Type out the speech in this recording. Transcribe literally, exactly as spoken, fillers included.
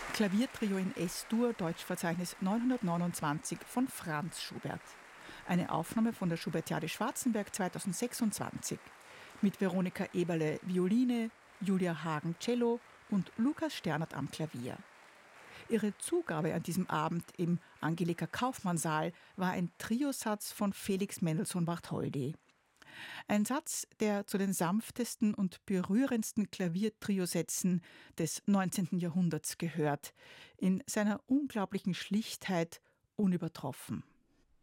Klaviertrio in S-Dur, Deutschverzeichnis neunhundertneunundzwanzig von Franz Schubert. Eine Aufnahme von der Schubertiade Schwarzenberg zweitausendsechsundzwanzig. Mit Veronika Eberle Violine, Julia Hagen Cello und Lukas Sternert am Klavier. Ihre Zugabe an diesem Abend im Angelika-Kauffmann-Saal war ein Triosatz von Felix Mendelssohn Bartholdy. Ein Satz, der zu den sanftesten und berührendsten Klaviertriosätzen des neunzehnten Jahrhunderts gehört, in seiner unglaublichen Schlichtheit unübertroffen.